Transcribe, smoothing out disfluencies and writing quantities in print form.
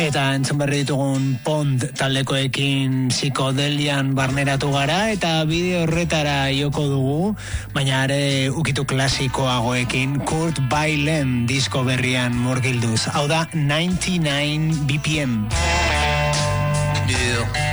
Eta entzun berri ditugun Pond taldekoekin psikodelian barneratu gara, eta bideo horretara joko dugu, baina are ukitu klasikoagoekin Kurt Weill disko berrian murgilduz. Hau da 99 BPM. Yeah.